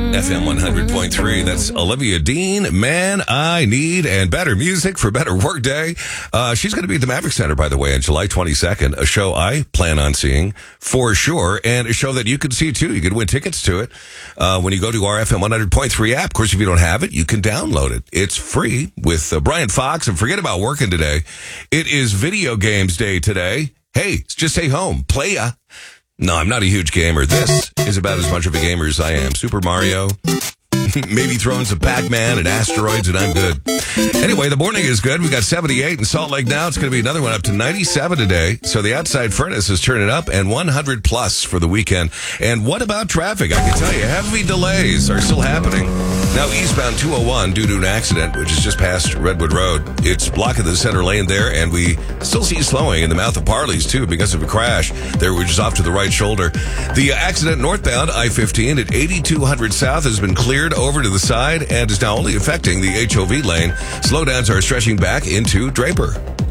FM 100.3. That's Olivia Dean. Man, I need and better music for better workday. She's going to be at the Maverick Center, by the way, on July 22nd, a show I plan on seeing for sure, and a show that you can see too. You can win tickets to it when you go to our FM 100.3 app. Of course, if you don't have it, you can download it. It's free with Brian Fox. And forget about working today. It is video games day today. Hey, just stay home. Play ya. No, I'm not a huge gamer. This is about as much of a gamer as I am. Super Mario, maybe throwing some Pac-Man and asteroids, and I'm good. Anyway, the morning is good. We got 78 in Salt Lake now. It's going to be another one up to 97 today. So the outside furnace is turning up, and 100 plus for the weekend. And what about traffic? I can tell you, heavy delays are still happening. Now, eastbound 201 due to an accident, which is just past Redwood Road. It's blocking the center lane there, and we still see slowing in the mouth of Parley's, too, because of a crash there, which is off to the right shoulder. The accident northbound I-15 at 8200 South has been cleared over to the side and is now only affecting the HOV lane. Slowdowns are stretching back into Draper.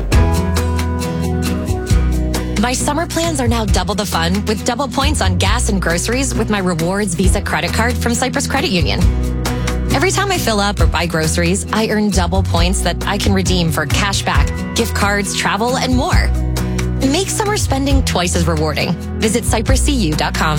My summer plans are now double the fun with double points on gas and groceries with my Rewards Visa credit card from Cyprus Credit Union. Every time I fill up or buy groceries, I earn double points that I can redeem for cash back, gift cards, travel, and more. Make summer spending twice as rewarding. Visit CyprusCU.com.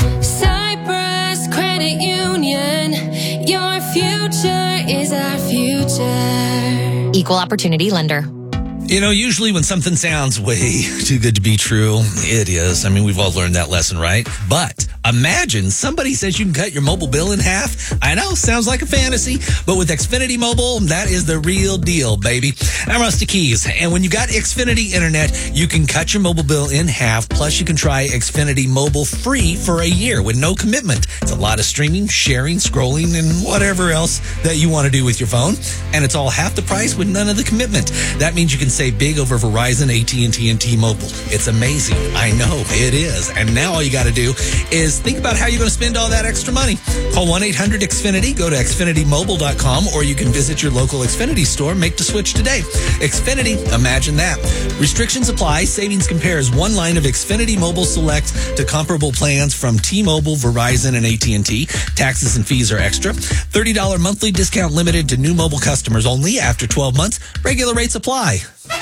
Cyprus Credit Union, your future is our future. Equal opportunity lender. You know, usually when something sounds way too good to be true, it is. I mean, we've all learned that lesson, right? But imagine somebody says you can cut your mobile bill in half. I know, sounds like a fantasy, but with Xfinity Mobile, that is the real deal, baby. I'm Rusty Keys, and when you got Xfinity Internet, you can cut your mobile bill in half, plus you can try Xfinity Mobile free for a year with no commitment. It's a lot of streaming, sharing, scrolling, and whatever else that you want to do with your phone, and it's all half the price with none of the commitment. That means you can save big over Verizon, AT&T, and T-Mobile. It's amazing. I know, it is. And now all you got to do is think about how you're going to spend all that extra money. Call 1-800-XFINITY, go to XfinityMobile.com, or you can visit your local Xfinity store. Make the switch today. Xfinity, imagine that. Restrictions apply. Savings compares one line of Xfinity Mobile Select to comparable plans from T-Mobile, Verizon, and AT&T. Taxes and fees are extra. $30 monthly discount limited to new mobile customers only after 12 months. Regular rates apply.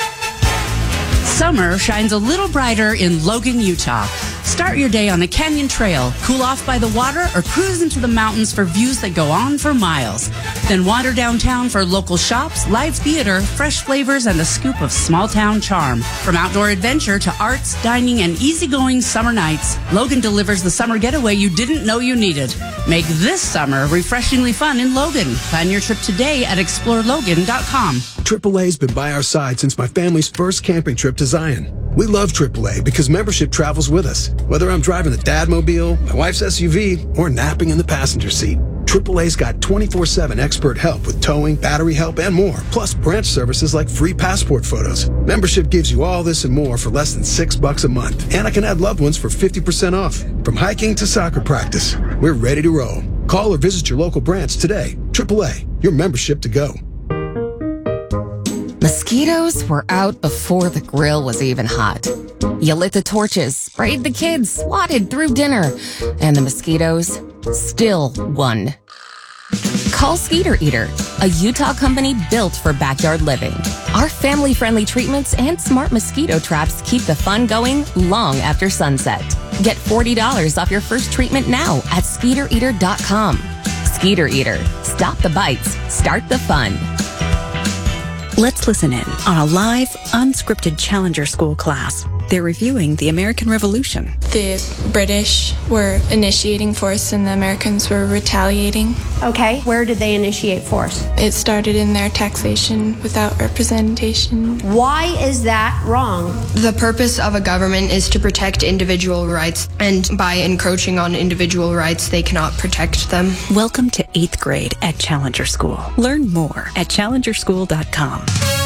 Summer shines a little brighter in Logan, Utah. Start your day on the Canyon Trail, cool off by the water, or cruise into the mountains for views that go on for miles. Then wander downtown for local shops, live theater, fresh flavors, and a scoop of small-town charm. From outdoor adventure to arts, dining, and easygoing summer nights, Logan delivers the summer getaway you didn't know you needed. Make this summer refreshingly fun in Logan. Plan your trip today at ExploreLogan.com. AAA's been by our side since my family's first camping trip to Zion. We love AAA because membership travels with us. Whether I'm driving the Dadmobile, my wife's SUV, or napping in the passenger seat, AAA's got 24/7 expert help with towing, battery help, and more. Plus branch services like free passport photos. Membership gives you all this and more for less than $6 a month. And I can add loved ones for 50% off. From hiking to soccer practice, we're ready to roll. Call or visit your local branch today. AAA, your membership to go. Mosquitoes were out before the grill was even hot. You lit the torches, sprayed the kids, swatted through dinner, and the mosquitoes still won. Call Skeeter Eater, a Utah company built for backyard living. Our family-friendly treatments and smart mosquito traps keep the fun going long after sunset. Get $40 off your first treatment now at SkeeterEater.com. Skeeter Eater. Stop the bites. Start the fun. Let's listen in on a live, unscripted Challenger School class. They're reviewing the American Revolution. The British were initiating force and the Americans were retaliating. Okay, where did they initiate force? It started in their taxation without representation. Why is that wrong? The purpose of a government is to protect individual rights, and by encroaching on individual rights, they cannot protect them. Welcome to 8th grade at Challenger School. Learn more at challengerschool.com.